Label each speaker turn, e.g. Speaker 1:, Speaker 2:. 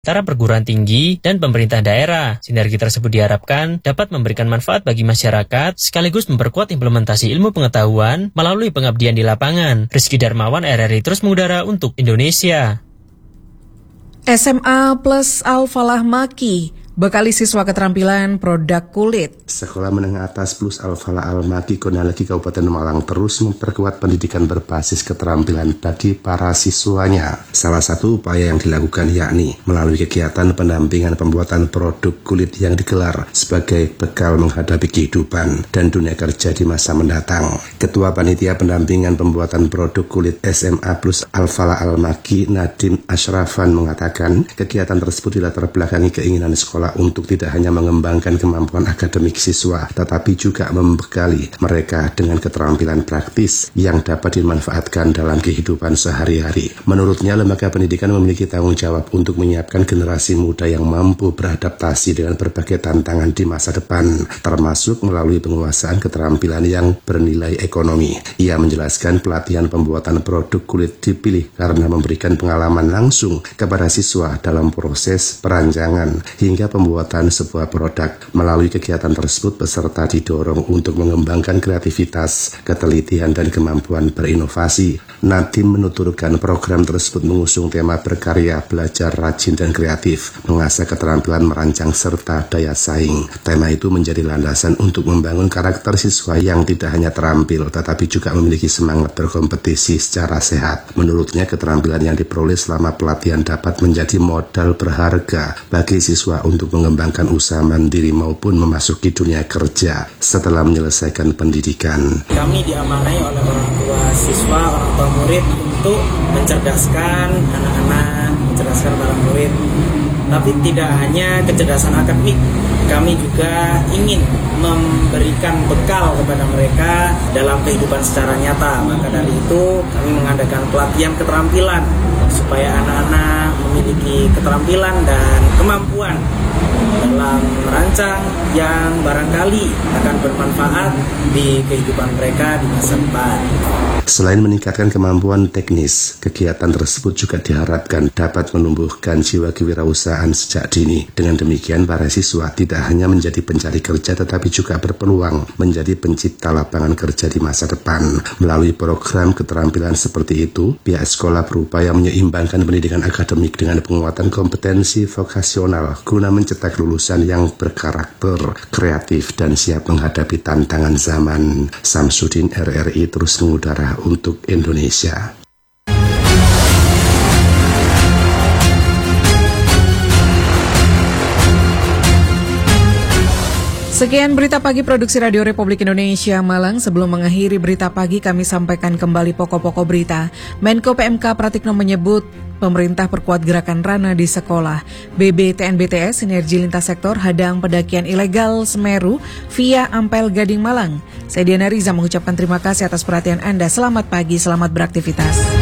Speaker 1: antara perguruan tinggi dan pemerintah daerah. Sinergi tersebut diharapkan dapat memberikan manfaat bagi masyarakat sekaligus memperkuat implementasi ilmu pengetahuan melalui pengabdian di lapangan. Rizky Darmawan, RRI Terus Mengudara untuk Indonesia.
Speaker 2: SMA Plus Al-Falah Maki bekali siswa keterampilan produk kulit.
Speaker 3: Sekolah Menengah Atas Plus Al-Falah Al-Maki Konalegi Kabupaten Malang terus memperkuat pendidikan berbasis keterampilan bagi para siswanya. Salah satu upaya yang dilakukan yakni melalui kegiatan pendampingan pembuatan produk kulit yang digelar sebagai bekal menghadapi kehidupan dan dunia kerja di masa mendatang. Ketua Panitia Pendampingan Pembuatan Produk Kulit SMA Plus Al-Falah Al-Maki Nadim Ashrafan mengatakan kegiatan tersebut dilatar belakangi keinginan sekolah untuk tidak hanya mengembangkan kemampuan akademik siswa, tetapi juga membekali mereka dengan keterampilan praktis yang dapat dimanfaatkan dalam kehidupan sehari-hari. Menurutnya, lembaga pendidikan memiliki tanggung jawab untuk menyiapkan generasi muda yang mampu beradaptasi dengan berbagai tantangan di masa depan, termasuk melalui penguasaan keterampilan yang bernilai ekonomi. Ia menjelaskan pelatihan pembuatan produk kulit dipilih karena memberikan pengalaman langsung kepada siswa dalam proses perancangan hingga pembuatan sebuah produk. Melalui kegiatan tersebut, peserta didorong untuk mengembangkan kreativitas, ketelitian, dan kemampuan berinovasi. Nadim menuturkan program tersebut mengusung tema berkarya, belajar rajin dan kreatif, mengasah keterampilan merancang serta daya saing. Tema itu menjadi landasan untuk membangun karakter siswa yang tidak hanya terampil, tetapi juga memiliki semangat berkompetisi secara sehat. Menurutnya, keterampilan yang diperoleh selama pelatihan dapat menjadi modal berharga bagi siswa untuk mengembangkan usaha mandiri maupun memasuki dunia kerja setelah menyelesaikan pendidikan.
Speaker 4: Kami diamanai oleh orang tua siswa, orang tua murid untuk mencerdaskan anak-anak, mencerdaskan para murid. Tapi tidak hanya kecerdasan akademik, kami juga ingin memberikan bekal kepada mereka dalam kehidupan secara nyata. Maka dari itu kami mengadakan pelatihan keterampilan supaya anak-anak memiliki keterampilan dan kemampuan dalam merancang yang barangkali akan bermanfaat di kehidupan mereka di masa depan.
Speaker 3: Selain meningkatkan kemampuan teknis, kegiatan tersebut juga diharapkan dapat menumbuhkan jiwa kewirausahaan sejak dini. Dengan demikian, para siswa tidak hanya menjadi pencari kerja tetapi juga berpeluang menjadi pencipta lapangan kerja di masa depan. Melalui program keterampilan seperti itu, pihak sekolah berupaya menyeimbangkan pendidikan akademik dengan penguatan kompetensi vokasional guna mencetak lulusan yang berkarakter, kreatif, dan siap menghadapi tantangan zaman. Samsudin, RRI Terus Mengudara untuk Indonesia.
Speaker 2: Sekian berita pagi produksi Radio Republik Indonesia Malang. Sebelum mengakhiri berita pagi, kami sampaikan kembali pokok-pokok berita. Menko PMK Pratikno menyebut pemerintah perkuat gerakan Rana di sekolah. BBTNBTS Sinergi Lintas Sektor hadang pendakian ilegal Semeru via Ampel Gading Malang. Saya Diana Riza mengucapkan terima kasih atas perhatian Anda. Selamat pagi, selamat beraktivitas.